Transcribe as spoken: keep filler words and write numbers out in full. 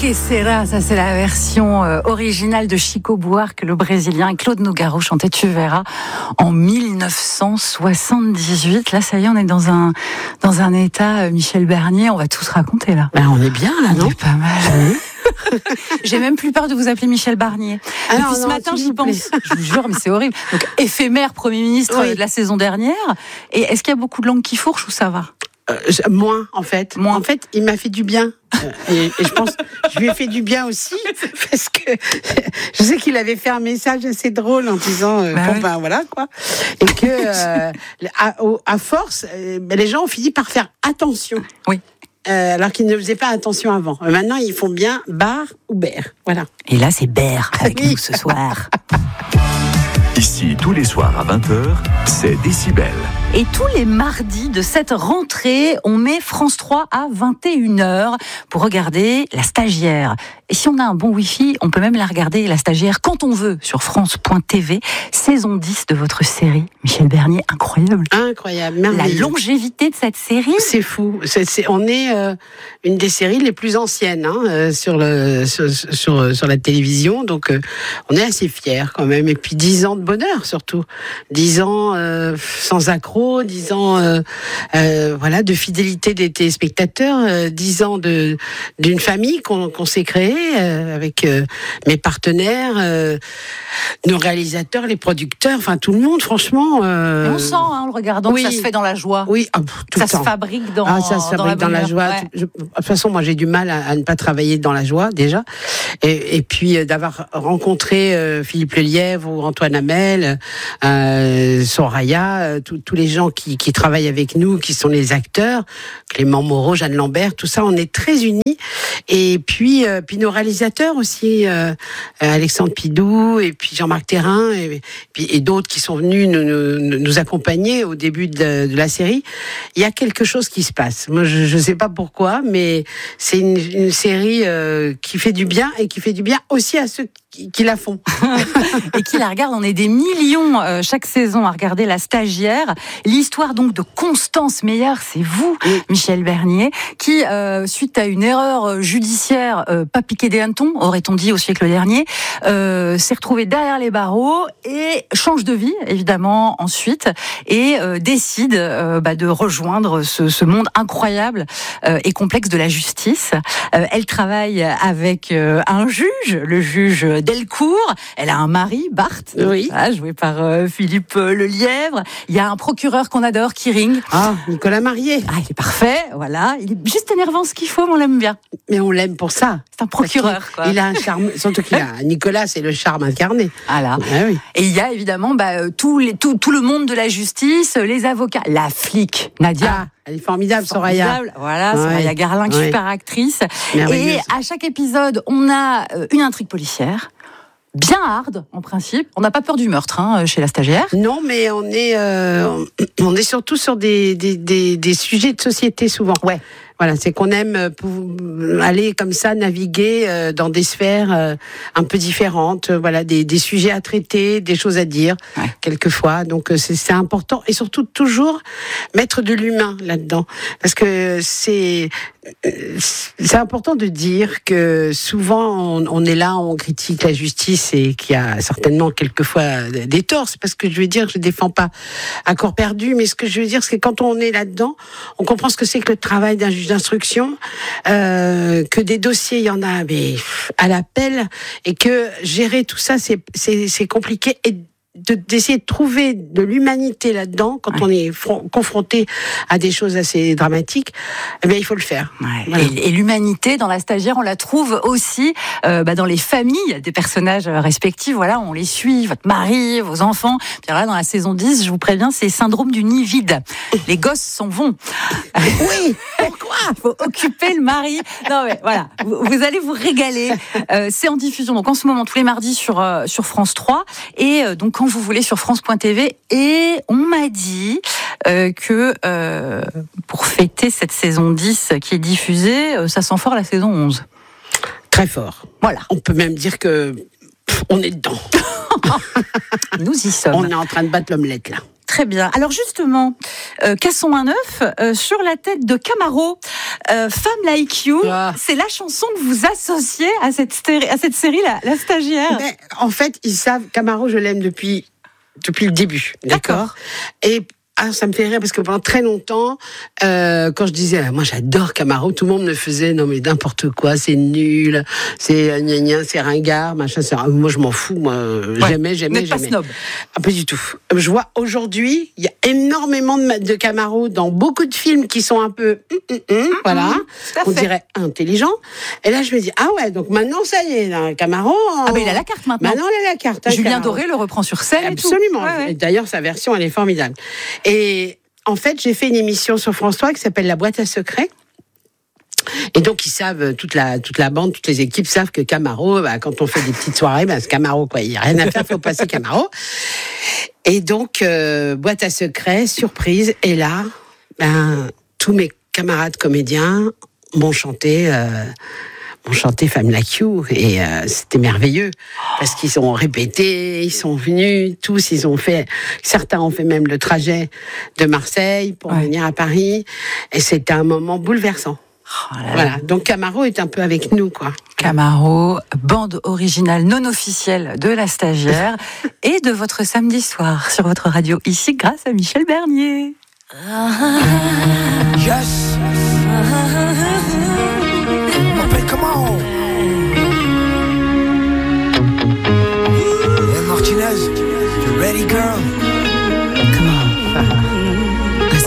Que sera, ça c'est la version euh, originale de Chico Buarque, le Brésilien, et Claude Nougaro chantait Tu verras en dix-neuf cent soixante-dix-huit. Là, ça y est, on est dans un dans un état euh, Michel Bernier. On va tout se raconter là. Ben, on est bien là, non? On est pas mal. J'ai même plus peur de vous appeler Michel Barnier. Ah Depuis non, ce non, matin, s'il j'y vous plaît. pense. Je vous jure, mais c'est horrible. Donc, éphémère Premier ministre Oui. de la saison dernière. Et est-ce qu'il y a beaucoup de langues qui fourchent ou ça va? Euh, je- moins en fait. Moins. En fait, il m'a fait du bien. Euh, et, et je pense, je lui ai fait du bien aussi parce que je sais qu'il avait fait un message assez drôle en disant euh, Bah bon ouais. ben voilà quoi, et que euh, à, au- à force, euh, ben, les gens ont fini par faire attention. Oui. Euh, alors qu'ils ne faisaient pas attention avant. Euh, Maintenant, ils font bien bar ou bear. Voilà. Et là, c'est Bert avec Oui. nous ce soir. Ici, tous les soirs à vingt heures, c'est Décibel. Et tous les mardis de cette rentrée, on met France trois à vingt et une heures pour regarder La Stagiaire. Et si on a un bon Wi-Fi, on peut même la regarder, La Stagiaire, quand on veut, sur France point T V. Saison dix de votre série. Michel Bernier, incroyable. Incroyable, La merveilleux. longévité de cette série. C'est fou. C'est, c'est- on est euh, une des séries les plus anciennes hein, euh, sur, le, sur, sur, sur la télévision. Donc, euh, on est assez fiers quand même. Et puis, dix ans de bonheur, surtout. Dix ans euh, sans accroc, dix ans euh, euh, voilà, de fidélité des téléspectateurs, euh, dix ans de, d'une famille qu'on, qu'on s'est créée euh, avec euh, mes partenaires, euh, nos réalisateurs, les producteurs, enfin tout le monde, franchement. Euh, Et on sent, hein, en le regardant, oui. que ça se fait dans la joie. Oui, ah, pff, tout Ça le se temps. fabrique dans, Ah, ça se dans fabrique la dans la bonne joie. humeur. Ouais. Je- de toute façon, moi, j'ai du mal à, à ne pas travailler dans la joie, déjà. Et, et puis, euh, d'avoir rencontré euh, Philippe Lelièvre ou Antoine Hamel, euh, Soraya, euh, tous tous les gens qui, qui travaillent avec nous, qui sont les acteurs, Clément Moreau, Jeanne Lambert, tout ça, on est très unis. Et puis, euh, puis nos réalisateurs aussi, euh, Alexandre Pidou, et puis Jean-Marc Thérin, et, puis, et d'autres qui sont venus nous, nous, nous accompagner au début de, de la série. Il y a quelque chose qui se passe. Moi, je ne sais pas pourquoi, mais c'est une, une série euh, qui fait du bien et qui fait du bien aussi à ceux qui, qui la font. Et qui la regarde. On est des millions euh, chaque saison à regarder La Stagiaire. L'histoire donc de Constance Meyer, c'est vous, Oui. Michel Bernier, qui, euh, suite à une erreur judiciaire, euh, pas piqué des hannetons, aurait-on dit au siècle dernier, euh, s'est retrouvé derrière les barreaux et change de vie, évidemment, ensuite, et euh, décide euh, bah, de rejoindre ce, ce monde incroyable euh, et complexe de la justice. Euh, elle travaille avec euh, un juge, le juge Delcourt. Elle a un mari, Bart, Oui. voilà, joué par euh, Philippe euh, Lelièvre. Il y a un procureur qu'on adore, Kiring. Ah, Nicolas Marié. Ah, il est parfait, voilà. Il est juste énervant ce qu'il faut, mais on l'aime bien. Mais on l'aime pour ça. C'est un procureur, quoi. Il a un charme, surtout qu'il a, Nicolas, c'est le charme incarné. Voilà. Ah oui. Et il y a évidemment bah, euh, tout, les, tout, tout le monde de la justice, euh, les avocats, la flic, Nadia. Ah, elle est formidable, Soraya. Formidable. Voilà, Ouais. Soraya Garlin, Ouais. super actrice. Merveilleuse. Et à chaque épisode, on a euh, une intrigue policière, bien hard en principe. On n'a pas peur du meurtre hein, chez La Stagiaire. Non, mais on est, euh, on est surtout sur des, des, des, des sujets de société souvent. Ouais. Voilà, c'est qu'on aime euh, pou- aller comme ça, naviguer euh, dans des sphères euh, un peu différentes. euh, Voilà, des, des sujets à traiter, des choses à dire, Ouais. quelquefois. Donc euh, c'est, c'est important et surtout toujours mettre de l'humain là-dedans, parce que c'est euh, c'est important de dire que souvent on, on est là, on critique la justice et qu'il y a certainement quelquefois des torts. C'est pas ce que je veux dire. Je défends pas à corps perdu, mais ce que je veux dire, c'est que quand on est là-dedans, on comprend ce que c'est que le travail d'un juge d'instruction, euh, que des dossiers, il y en a mais à l'appel, et que gérer tout ça, c'est c'est, c'est compliqué. Et de, d'essayer de trouver de l'humanité là-dedans, quand Ouais. on est fron- confronté à des choses assez dramatiques, eh bien, il faut le faire. Ouais. Voilà. Et, et l'humanité dans La Stagiaire, on la trouve aussi euh, bah, dans les familles des personnages respectifs. Voilà, on les suit, votre mari, vos enfants. Puis là, dans la saison dix, je vous préviens, c'est syndrome du nid vide. Les gosses s'en vont. Oui, pourquoi? Il faut occuper le mari. Non mais voilà, vous, vous allez vous régaler. Euh, c'est en diffusion donc en ce moment tous les mardis sur euh, sur France trois et euh, donc quand vous voulez sur France point T V. Et on m'a dit euh, que euh, pour fêter cette saison dix qui est diffusée, euh, ça sent fort la saison onze. Très fort. Voilà, On peut même dire que pff, on est dedans. nous y sommes. On est en train de battre l'omelette là. très bien. Alors justement, euh, cassons un œuf euh, sur la tête de Camaro. Euh, Femme Like You, ah. c'est la chanson que vous associez à cette, stéri- à cette série, la, la stagiaire. Mais, en fait, ils savent, Camaro, je l'aime depuis, depuis le début, d'accord, d'accord. Et ah, ça me fait rire parce que pendant très longtemps, euh, quand je disais, ah, moi j'adore Camaro, tout le monde me faisait, non mais n'importe quoi, c'est nul, c'est gna gna, c'est ringard, machin, c'est... moi je m'en fous, moi, ouais, j'aimais, j'aimais, j'aimais. Pas snob. Ah, pas du tout. Je vois aujourd'hui, il y a énormément de, de Camaro dans beaucoup de films qui sont un peu, mm, mm, mm, mm, voilà, on dirait intelligents. Et là je me dis, ah ouais, donc maintenant ça y est, là, Camaro. Ah ben il a la carte maintenant. Maintenant il a la carte. Hein, Julien Camaro. Doré le reprend sur scène. Absolument. Et tout. Ouais, ouais. Et d'ailleurs sa version elle est formidable. Et en fait, j'ai fait une émission sur France trois qui s'appelle La Boîte à Secrets. Et donc, ils savent, toute la, toute la bande, toutes les équipes savent que Camaro, bah, quand on fait des petites soirées, bah, c'est Camaro, quoi. Il n'y a rien à faire, il faut passer Camaro. Et donc, euh, Boîte à Secrets, surprise. Et là, ben, tous mes camarades comédiens m'ont chanté... Euh, ont chanté Femme Like You et euh, c'était merveilleux parce qu'ils ont répété, ils sont venus, tous ils ont fait, certains ont fait même le trajet de Marseille pour ouais. venir à Paris et c'était un moment bouleversant. Oh là là. Voilà, donc Camaro est un peu avec nous, quoi. Camaro, bande originale non officielle de La Stagiaire et de votre samedi soir sur votre radio ici grâce à Michel Bernier. Yes.